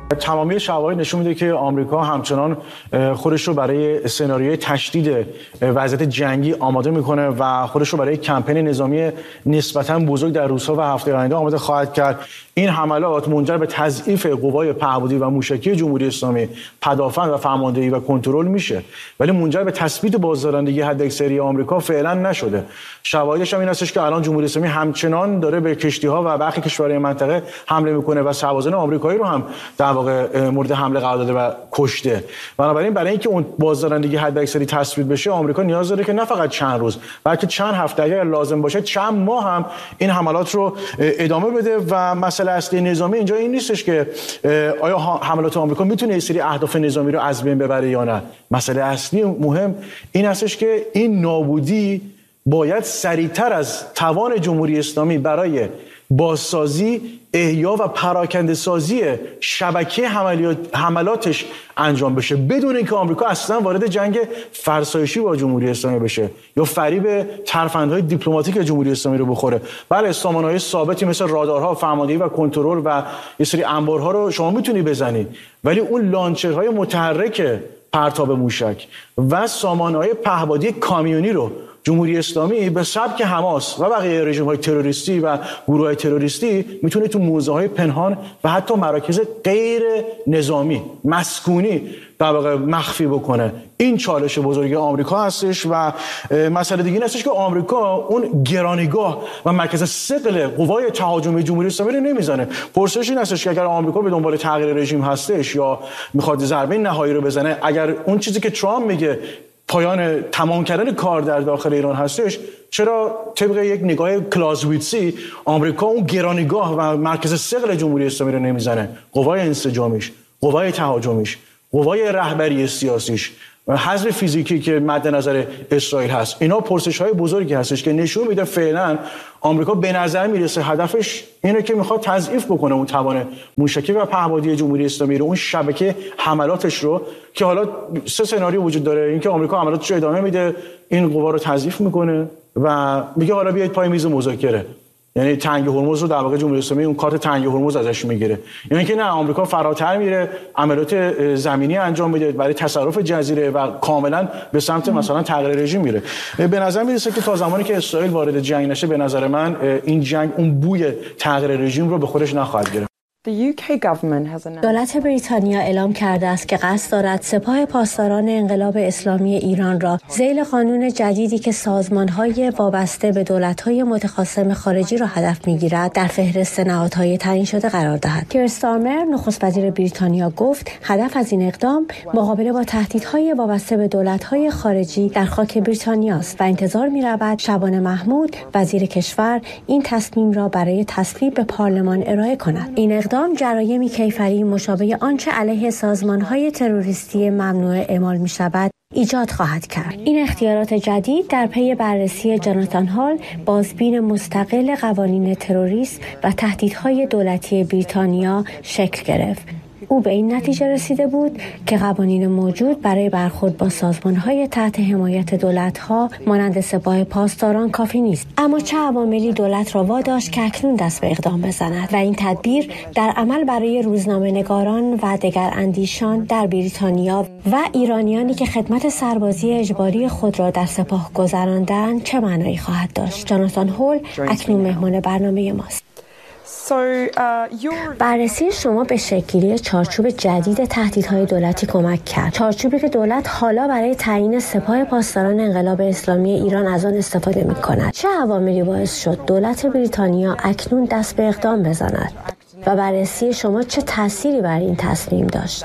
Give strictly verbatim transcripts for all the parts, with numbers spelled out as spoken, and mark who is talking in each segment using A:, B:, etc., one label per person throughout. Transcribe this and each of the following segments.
A: تمامی شواهد نشون میده که آمریکا همچنان خودش رو برای سناریوی تشدید وضعیت جنگی آماده میکنه و خودش رو برای کمپین نظامی نسبتاً بزرگ در روزها و هفته آینده آماده خواهد کرد. این حملات منجر به تضعیف قوای پهپادی و موشکی جمهوری اسلامی، پدافند و فرماندهی و کنترل میشه، ولی منجر به تثبیت بازدارندگی حداکثری آمریکا فعلا نشده. شواهدش هم این هستش که الان جمهوری اسلامی همچنان داره به کشتی‌ها و برخی کشورهای منطقه حمله میکنه و سربازان آمریکایی رو هم در واقع مورد حمله قرار داده و کشته. بنابراین برای اینکه اون بازدارندگی حداکثری تثبیت بشه، آمریکا نیاز داره که نه فقط چند روز، بلکه چند هفته، اگر لازم باشه چند ماه هم این حملات رو ادامه بده. و مسئله اصلی نظامی اینجا این نیستش که آیا حملات آمریکا میتونه یه سری اهداف نظامی رو از بین ببره یا نه. مسئله اصلی مهم این هستش که این نابودی باید سریعتر از توان جمهوری اسلامی برای بازسازی، احیا و پراکنده سازی شبکه حملاتش انجام بشه، بدون اینکه آمریکا اصلا وارد جنگ فرسایشی با جمهوری اسلامی بشه یا فریب ترفندهای دیپلماتیک جمهوری اسلامی رو بخوره. بله، سامانه‌های ثابتی مثل رادارها، فرماندهی و کنترل و یه سری انبارها رو شما میتونی بزنی، ولی اون لانچرهای متحرک پرتاب موشک و سامانه‌های پهپادی کامیونی رو جمهوری اسلامی به سبک حماس و بقیه رژیم‌های تروریستی و گروه‌های تروریستی میتونه تو موزه‌های پنهان و حتی مراکز غیر نظامی مسکونی در واقع مخفی بکنه. این چالش بزرگ آمریکا هستش و مسئله دیگه این هستش که آمریکا اون گرانیگاه و مرکز ثقل قوای تهاجمی جمهوری اسلامی رو نمیزنه. پرسش این هستش که اگر آمریکا به دنبال تغییر رژیم هستش یا میخواد ضربه نهایی رو بزنه، اگر اون چیزی که ترامپ میگه پایان تمام کردن کار در داخل ایران هستش، چرا طبق یک نگاه کلازویتسی آمریکا اون گرانیگاه و مرکز ثقل جمهوری اسلامی رو نمیزنه؟ قوای انسجامیش، قوای تهاجمیش، قوای رهبری سیاسیش و حزب فیزیکی که مد نظر اسرائیل هست، اینا پرسش‌های بزرگی هستش که نشون میده فعلا آمریکا به نظر میرسه هدفش اینه که میخواد تضعیف بکنه اون توان موشکی و پهپادی جمهوری اسلامی رو، اون شبکه حملاتش رو، که حالا سه سناریو وجود داره. اینکه آمریکا حملاتش رو ادامه میده، این قوا رو تضعیف میکنه و میگه حالا بیاید پای میز مذاکره، یعنی تنگ هرمز رو در واقع جمهوری اسلامی اون کارت تنگ هرمز ازش میگیره، یعنی اینکه نه، آمریکا فراتر میره، عملیات زمینی انجام میده برای تصرف جزیره و کاملا به سمت مثلا تغییر رژیم میره. به نظر میرسه که تا زمانی که اسرائیل وارد جنگ نشه، به نظر من این جنگ اون بوی تغییر رژیم رو به خودش نخواهد گرفت.
B: دولت بریتانیا اعلام کرده است که قصد دارد سپاه پاسداران انقلاب اسلامی ایران را ذیل قانون جدیدی که سازمان‌های وابسته به دولت‌های متخاصم خارجی را هدف می‌گیرد در فهرست نهادهای تعیین شده قرار دهد. کیر استارمر نخست وزیر بریتانیا گفت هدف از این اقدام مقابله با تهدیدهای وابسته به دولت‌های خارجی در خاک بریتانیا است و انتظار می‌رود شبانه محمود وزیر کشور این تصمیم را برای تصویب به پارلمان ارائه کند. این اقدام جرایمی کیفری مشابه آنچه علیه سازمان‌های تروریستی ممنوع اعمال می‌شود ایجاد خواهد کرد. این اختیارات جدید در پی بررسی جاناتان هال، بازبین مستقل قوانین تروریسم و تهدیدهای دولتی بریتانیا شکل گرفت. او به این نتیجه رسیده بود که قوانین موجود برای برخورد با سازمان‌های تحت حمایت دولت‌ها مانند سپاه پاسداران کافی نیست. اما چه عواملی دولت را واداشت که اکنون دست به اقدام بزند و این تدبیر در عمل برای روزنامه‌نگاران و دگر اندیشان در بریتانیا و ایرانیانی که خدمت سربازی اجباری خود را در سپاه گذراندند چه معنایی خواهد داشت؟ جاناتان هول اکنون مهمان برنامه ماست. بررسی شما به شکلی چارچوب جدید تهدیدهای دولتی کمک کرد. چارچوبی که دولت حالا برای تعیین سپاه پاسداران انقلاب اسلامی ایران از آن استفاده می‌کند. چه عواملی باعث شد دولت بریتانیا اکنون دست به اقدام بزند؟ و بررسی شما چه تأثیری بر این تصمیم داشت؟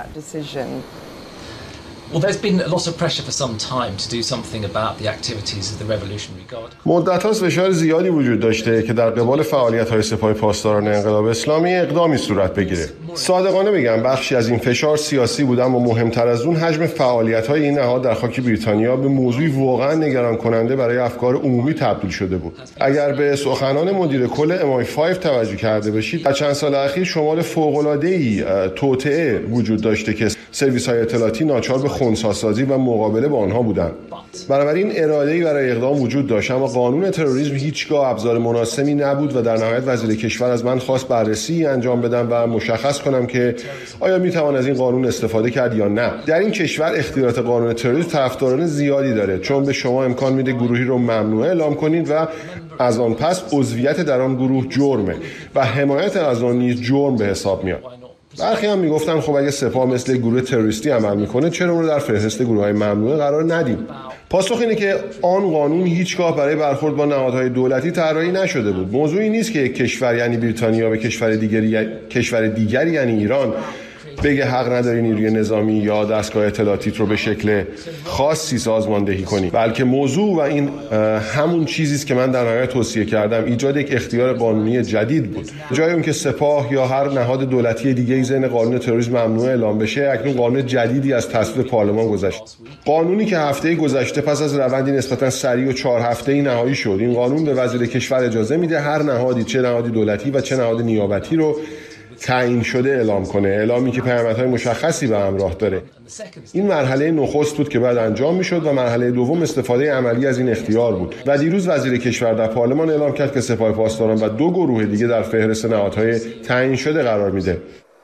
C: مدت هاست فشار زیادی وجود داشته که در قبال فعالیت‌های سپاه پاسداران انقلاب اسلامی اقدامی صورت بگیره. صادقانه بگم بخشی از این فشار سیاسی بود، اما مهمتر از اون حجم فعالیت‌های این نهاد در خاک بریتانیا به موضوعی واقعا نگران کننده برای افکار عمومی تبدیل شده بود. اگر به سخنان مدیر کل ام آی پنج توجه کرده باشید، در چند سال اخیر شمار فوق‌العاده‌ای توطئه وجود داشته که سرویس‌های اطلاعاتی ناچار به خنثی‌سازی و مقابله با آنها بودند. بنابراین اراده‌ای برای اقدام وجود داشت، اما قانون تروریسم هیچگاه ابزار مناسبی نبود و در نهایت وزیر کشور از من خواست بررسی انجام بدم و مشخص کنم که آیا میتوان از این قانون استفاده کرد یا نه. در این کشور اختیارات قانون تروریسم طرفداران زیادی داره، چون به شما امکان میده گروهی رو ممنوعه اعلام کنید و از آن پس عضویت در آن گروه جرمه و حمایت از آن نیز جرم به حساب میاد. برخی هم میگفتن خب اگه سپاه مثل گروه تروریستی عمل میکنه چرا اون رو در فهرست گروه‌های ممنوعه قرار ندیم؟ پاسخ اینه که آن قانون هیچگاه برای برخورد با نهادهای دولتی طراحی نشده بود. موضوعی نیست که یک کشور یعنی بریتانیا به کشور دیگری کشور دیگری یعنی ایران بگه حق نداری نیروی نظامی یا دستگاه اطلاعاتیت رو به شکل خاصی سازماندهی کنی، بلکه موضوع و این همون چیزی است که من در نهایت توصیه کردم، ایجاد یک اختیار قانونی جدید بود. جای اون که سپاه یا هر نهاد دولتی دیگه‌ای ضمن قانون تروریسم ممنوع اعلام بشه، اکنون قانون جدیدی از تصویب پارلمان گذشت. قانونی که هفته گذشته پس از روندی نسبتا سریع و چهار هفته‌ای نهایی شد. این قانون به وزیر کشور اجازه میده هر نهادی، چه نهادی دولتی و چه نهاد نیابتی رو تعیین شده اعلام کنه، اعلامی که پیامدهای مشخصی به همراه داره. این مرحله نخست بود که بعد انجام میشد و مرحله دوم استفاده عملی از این اختیار بود و دیروز وزیر کشور در پارلمان اعلام کرد که سپاه پاسداران و دو گروه دیگه در فهرست نهادهای تعیین شده قرار میده.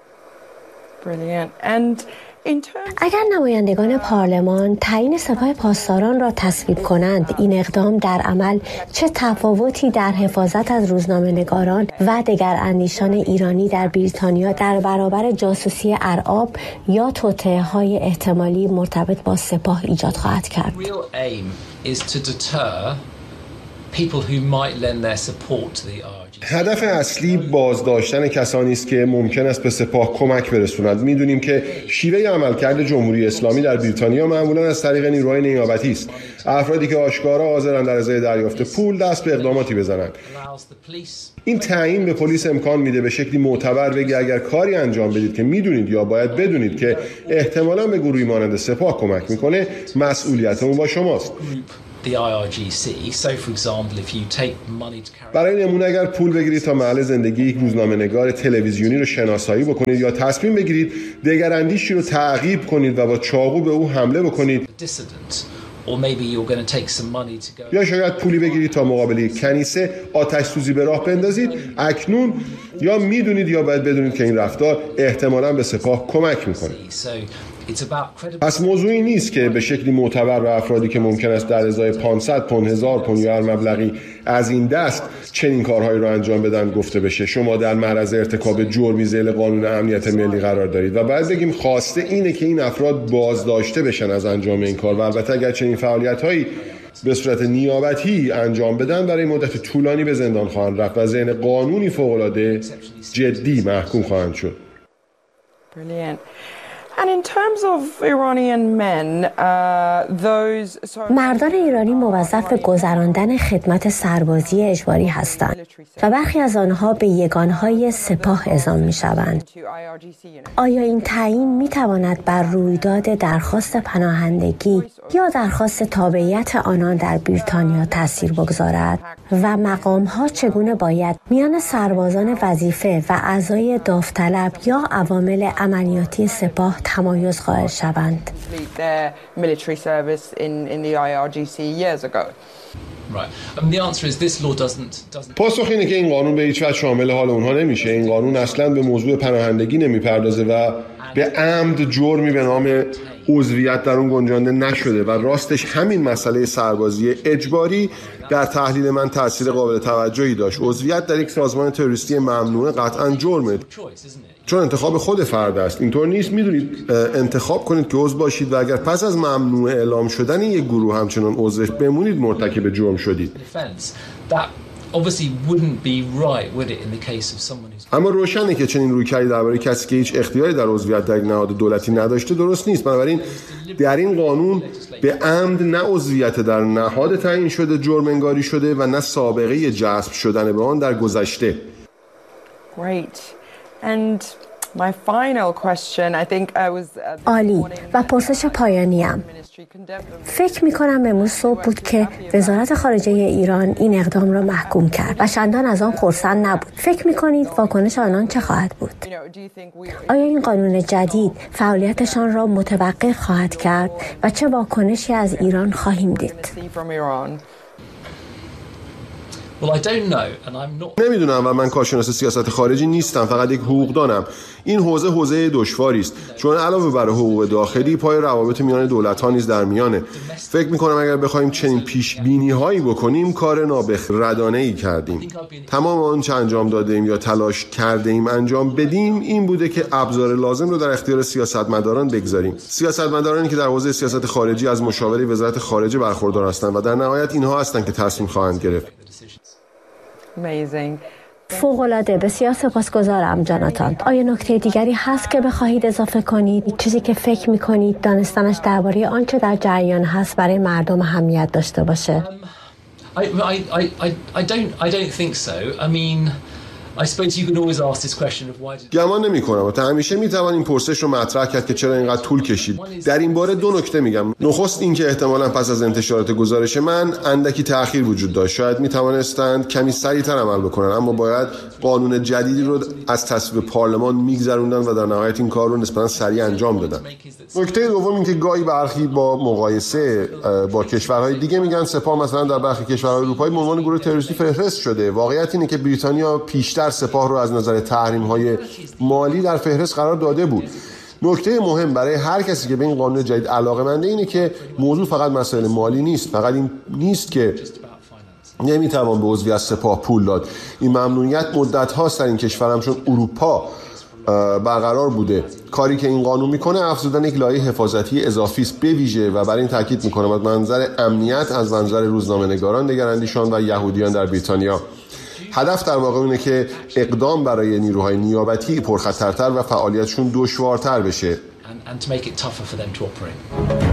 B: اگر نمایندگان پارلمان تعیین سپاه پاسداران را تصویب کنند، این اقدام در عمل چه تفاوتی در حفاظت از روزنامه‌نگاران و دگر اندیشان ایرانی در بریتانیا در برابر جاسوسی ارعاب یا توطئه‌های احتمالی مرتبط با سپاه ایجاد خواهد کرد؟
C: هدف اصلی بازداشتن کسانی است که ممکن است به سپاه کمک برسونند. میدونیم که شیوه عملکرد جمهوری اسلامی در بریتانیا معمولا از طریق نیروهای نیابتی است. افرادی که آشکارا حاضرند در ازای دریافت پول دست به اقداماتی بزنند. این تعیین به پلیس امکان میده به شکلی معتبر بگه اگر کاری انجام بدید که میدونید یا باید بدونید که احتمالاً به گروهی مانند سپاه کمک میکنه، مسئولیت اون با شماست. برای نمونه اگر پول بگیرید تا محل زندگی یک روزنامه‌نگار تلویزیونی رو شناسایی بکنید یا تصمیم بگیرید دگراندیشی رو تعقیب کنید و با چاقو به او حمله بکنید، یا شاید پولی بگیرید تا مقابل یک کنیسه آتش سوزی به راه بندازید، اکنون یا میدونید یا باید بدونید که این رفتار احتمالاً به سپاه کمک میکنه. پس موضوعی نیست که به شکلی معتبر به افرادی که ممکن است در ازای پانصد پوند، هزار پوند یا هر مبلغی از این دست چنین کارهایی رو انجام بدن گفته بشه شما در معرض ارتکاب جرمی ذیل قانون امنیت ملی قرار دارید و باید بگیم خواسته اینه که این افراد بازداشته بشن از انجام این کار و البته اگر چنین فعالیت‌هایی به صورت نیابتی انجام بدن برای مدت طولانی به زندان خواهند رفت و ذهن قانونی فوق‌العاده جدی محکوم خواهند شد.
D: Brilliant. And in terms of Iranian men, uh, those
B: مردان ایرانی موظف به گذراندن خدمت سربازی اجباری هستند و برخی از آنها به یگانهای سپاه اعزام می‌شوند. آیا این تعیین می‌تواند بر رویداد درخواست پناهندگی یا درخواست تابعیت آنان در بریتانیا تأثیر بگذارد و مقام‌ها چگونه باید میان سربازان وظیفه و اعضای داوطلب یا عوامل عملیاتی سپاه تمایز قائل شوند؟
C: پاسخ اینه که این قانون به هیچ وجه شامل حال اونها نمیشه. این قانون اصلا به موضوع پناهندگی نمیپردازه و به عمد جرمی به نام عضویت در اون گنجانده نشده و راستش همین مسئله سربازی اجباری در تحلیل من تأثیر قابل توجهی داشت. عضویت در یک سازمان تروریستی ممنوعه قطعا جرمه، چون انتخاب خود فرد است. اینطور نیست میدونید انتخاب کنید که عضو باشید و اگر پس از ممنوع اعلام شدن یک گروه همچنان عضوش بمونید مرتکب جرم شدید. اما روشنه که چنین رویکردی درباره کسی که هیچ اختیاری در عضویت در نهاد دولتی نداشته درست نیست. بنابراین در این قانون به عمد نه عضویت در نهاد تعیین شده جرم انگاری شده و نه سابقه جذب شدن به آن در گذشته.
D: Great. And My final question, I think I was
B: عالی. و پرسش پایانیم. فکر می کنم امروز صبح بود که وزارت خارجه ایران این اقدام را محکوم کرد و چندان از آن خرسند نبود. فکر می کنید واکنش آنان چه خواهد بود؟ آیا این قانون جدید فعالیتشان را متوقف خواهد کرد و چه واکنشی از ایران خواهیم دید؟
C: نمیدونم و من کارشناس سیاست خارجی نیستم، فقط یک حقوقدانم. این حوزه حوزه دشواری است، چون علاوه بر حقوق داخلی پای روابط میان دولت‌ها نیز در میانه. فکر می‌کنم اگر بخوایم چنین پیش بینی‌هایی بکنیم کار نابخردانه‌ای کردیم. تمام آنچه انجام دادیم یا تلاش کردیم انجام بدیم این بوده که ابزار لازم رو در اختیار سیاستمداران بگذاریم. سیاستمدارانی که در حوزه سیاست خارجی از مشاوره وزارت خارجه برخوردار هستند و در نهایت اینها هستند که تصمیم خواهند گرفت.
D: Amazing.
B: فوق‌العاده. بسیار سپاسگزارم جاناتان. آیا نکته دیگری هست که بخواهید اضافه کنید؟ چیزی که فکر می‌کنید دانستنش درباره آنچه در جریان هست برای مردم اهمیت داشته باشه؟
E: I, I, I, I, I don't, I don't think so. I mean, I suppose you can always ask this question of why did...
C: گمان نمی کنم و تا همیشه می توان این پرسش رو مطرح کرد که چرا اینقدر طول کشید. در این باره دو نکته میگم. نخست این که احتمالاً پس از انتشارات گزارش من اندکی تأخیر وجود داشت. شاید می توانستند کمی سریعتر عمل بکنن، اما باید قانون جدیدی رو از تصویب پارلمان میگذروندن و در نهایت این کار رو نسبتاً سریع انجام دادن. نکته دوم این که گاهی برخی با مقایسه با کشورهای دیگه میگن سپاه مثلا در برخی کشورهای اروپایی به عنوان گروه تروریستی فهرست شده. واقعیت اینه که بریتانیا پیشتر سپاه رو از نظر تحریم‌های مالی در فهرست قرار داده بود. نکته مهم برای هر کسی که به این قانون جدید علاقه‌منده اینه که موضوع فقط مسائل مالی نیست، فقط این نیست که نمیتوان به عضوی از سپاه پول داد. این ممنوعیت مدت هاست در این کشور همچون اروپا برقرار بوده. کاری که این قانون میکنه افزودن یک لایه حفاظتی اضافی است به ویژه و برای این تاکید میکنم از منظر امنیت از منظر روزنامه‌نگاران، نگراندیشان و یهودیان در بریتانیا. هدف در واقع اینه که اقدام برای نیروهای نیابتی پرخطرتر و فعالیتشون دشوارتر بشه.
E: And, and to make it tougher for them to operate.